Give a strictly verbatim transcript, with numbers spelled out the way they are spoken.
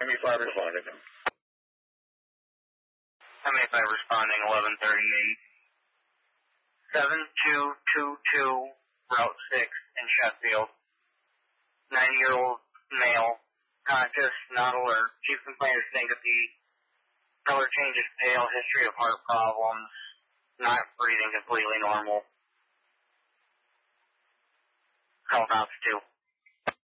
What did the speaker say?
M E five responding. M E five responding, eleven thirty-eight. seven two two two, Route six in Sheffield. ninety-year-old male, conscious, not alert. Chief complaint is syncope. Color changes pale, history of heart problems, not breathing completely normal. Call cops two.